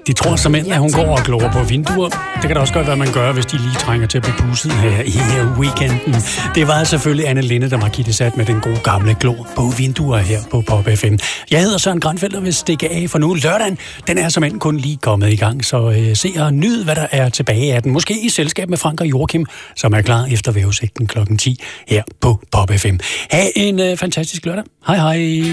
De tror såmænd, at hun går og glor på vinduer. Det kan da også godt være, man gør, hvis de lige trænger til at blive pudset her i weekenden. Det var selvfølgelig Anne Linnet, der var sat med den gode gamle glor på vinduer her på Pop FM. Jeg hedder Søren Granfeldt og vil stikke af for nu. Lørdagen, den er såmænd kun lige kommet i gang, så se og nyd, hvad der er tilbage af den. Måske i selskab med Frank og Joachim, som er klar efter vejrudsigten 10:00 her på Pop FM. Ha' en fantastisk lørdag. Hej hej.